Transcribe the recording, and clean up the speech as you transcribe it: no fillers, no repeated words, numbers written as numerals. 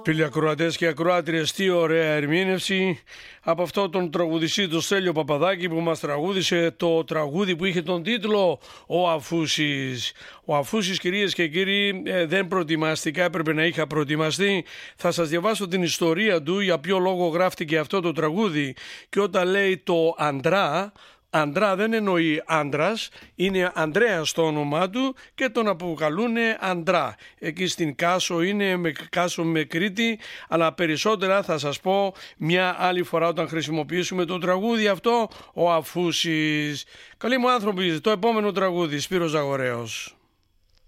Φίλοι ακροατές και ακροάτριες, τι ωραία ερμήνευση από αυτό τον τραγουδιστή τον Στέλιο Παπαδάκη που μας τραγούδισε το τραγούδι που είχε τον τίτλο «Ο Αφούσης». Ο Αφούσης, κυρίες και κύριοι, δεν προετοιμάστηκα, έπρεπε να είχα προετοιμαστεί. Θα σας διαβάσω την ιστορία του, για ποιο λόγο γράφτηκε αυτό το τραγούδι. Και όταν λέει το Αντρά, Αντρά δεν εννοεί άντρας, είναι Ανδρέας το όνομά του και τον αποκαλούνε Αντρά. Εκεί στην Κάσο είναι Κάσο με Κρήτη, αλλά περισσότερα θα σας πω μια άλλη φορά όταν χρησιμοποιήσουμε το τραγούδι αυτό, ο Αφούσης. Καλοί μου άνθρωποι, το επόμενο τραγούδι, Σπύρος Ζαγορέος.